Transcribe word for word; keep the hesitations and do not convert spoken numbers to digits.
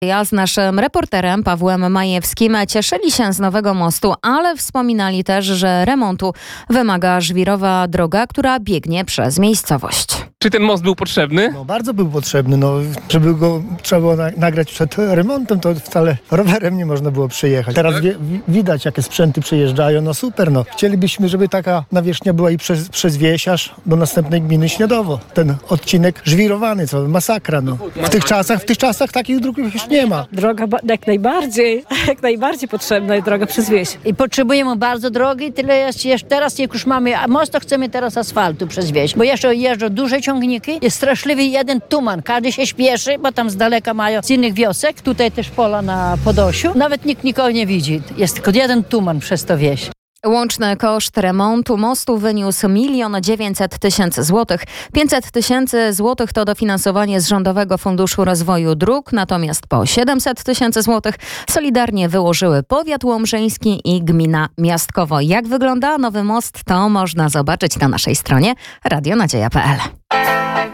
Ja z naszym reporterem Pawłem Majewskim cieszyli się z nowego mostu, ale wspominali też, że remontu wymaga żwirowa droga, która biegnie przez miejscowość. Czy ten most był potrzebny? No bardzo był potrzebny, no żeby go trzeba było na, nagrać przed remontem, to wcale rowerem nie można było przejechać. Teraz Tak? wie, wi- widać, jakie sprzęty przyjeżdżają, no super, no. Chcielibyśmy, żeby taka nawierzchnia była i przez, przez wieś aż do następnej gminy Śniadowo. Ten odcinek żwirowany, co masakra, no. W tych czasach, w tych czasach takich dróg już nie ma. Droga ba- jak najbardziej, jak najbardziej potrzebna jest droga przez wieś. I potrzebujemy bardzo drogi, tyle jest jeszcze teraz, jak już mamy most, to chcemy teraz asfaltu przez wieś. Bo jeszcze jeżdżą duże ciągniki, jest straszliwy jeden tuman, każdy się śpieszy, bo tam z daleka mają z innych wiosek, tutaj też pola na Podosiu, nawet nikt nikogo nie widzi, jest tylko jeden tuman przez to wieś. Łączny koszt remontu mostu wyniósł milion dziewięćset tysięcy złotych. pięćset tysięcy złotych to dofinansowanie z Rządowego Funduszu Rozwoju Dróg, natomiast po siedemset tysięcy złotych solidarnie wyłożyły powiat łomżyński i gmina Miastkowo. Jak wygląda nowy most, to można zobaczyć na naszej stronie radio nadzieja kropka pe el.